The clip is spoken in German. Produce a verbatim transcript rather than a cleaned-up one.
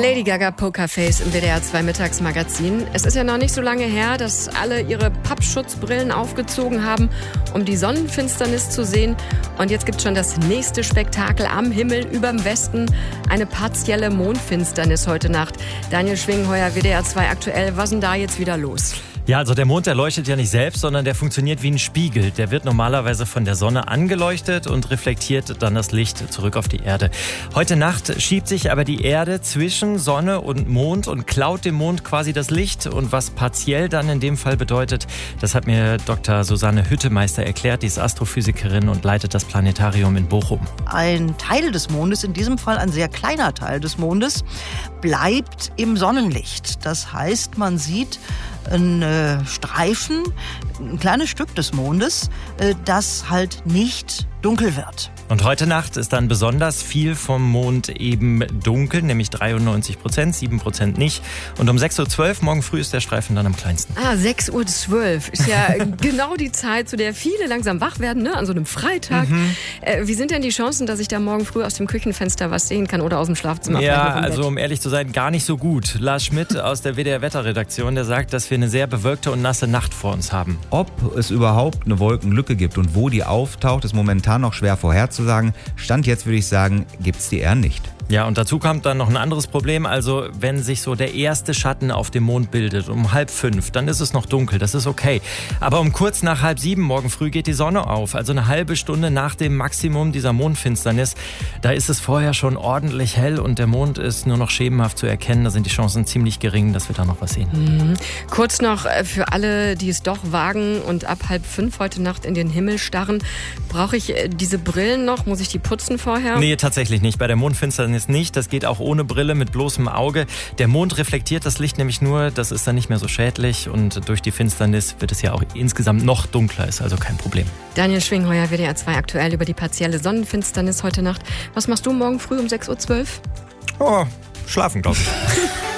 Lady Gaga Pokerface im W D R zwei Mittagsmagazin. Es ist ja noch nicht so lange her, dass alle ihre Pappschutzbrillen aufgezogen haben, um die Sonnenfinsternis zu sehen. Und jetzt gibt es schon das nächste Spektakel am Himmel überm Westen. Eine partielle Mondfinsternis heute Nacht. Daniel Schwingheuer, W D R zwei aktuell. Was ist denn da jetzt wieder los? Ja, also der Mond, der leuchtet ja nicht selbst, sondern der funktioniert wie ein Spiegel. Der wird normalerweise von der Sonne angeleuchtet und reflektiert dann das Licht zurück auf die Erde. Heute Nacht schiebt sich aber die Erde zwischen Sonne und Mond und klaut dem Mond quasi das Licht. Und was partiell dann in dem Fall bedeutet, das hat mir Doktor Susanne Hüttemeister erklärt. Die ist Astrophysikerin und leitet das Planetarium in Bochum. Ein Teil des Mondes, in diesem Fall ein sehr kleiner Teil des Mondes, bleibt im Sonnenlicht. Das heißt, man sieht ein äh, Streifen, ein kleines Stück des Mondes, äh, das halt nicht dunkel wird. Und heute Nacht ist dann besonders viel vom Mond eben dunkel, nämlich dreiundneunzig Prozent, sieben Prozent nicht. Und um sechs Uhr zwölf morgen früh ist der Streifen dann am kleinsten. Ah, sechs Uhr zwölf ist ja genau die Zeit, zu der viele langsam wach werden, ne? An so einem Freitag. Mhm. Äh, wie sind denn die Chancen, dass ich da morgen früh aus dem Küchenfenster was sehen kann oder aus dem Schlafzimmer? Ja, also um ehrlich zu sein, gar nicht so gut. Lars Schmidt aus der W D R-Wetterredaktion, der sagt, dass wir eine sehr bewölkte und nasse Nacht vor uns haben. Ob es überhaupt eine Wolkenlücke gibt und wo die auftaucht, ist momentan noch schwer vorherzusagen. Stand jetzt würde ich sagen, gibt's die eher nicht. Ja, und dazu kommt dann noch ein anderes Problem. Also wenn sich so der erste Schatten auf dem Mond bildet, um halb fünf, dann ist es noch dunkel, das ist okay. Aber um kurz nach halb sieben morgen früh geht die Sonne auf. Also eine halbe Stunde nach dem Maximum dieser Mondfinsternis. Da ist es vorher schon ordentlich hell und der Mond ist nur noch schemenhaft zu erkennen. Da sind die Chancen ziemlich gering, dass wir da noch was sehen. Mhm. Kurz noch für alle, die es doch wagen und ab halb fünf heute Nacht in den Himmel starren. Brauche ich diese Brillen noch? Muss ich die putzen vorher? Nee, tatsächlich nicht. Bei der Mondfinsternis nicht. Das geht auch ohne Brille, mit bloßem Auge. Der Mond reflektiert das Licht nämlich nur, das ist dann nicht mehr so schädlich und durch die Finsternis wird es ja auch insgesamt noch dunkler, ist also kein Problem. Daniel Schwingheuer, W D R zwei aktuell über die partielle Sonnenfinsternis heute Nacht. Was machst du morgen früh um sechs Uhr zwölf? Oh, schlafen, glaube ich.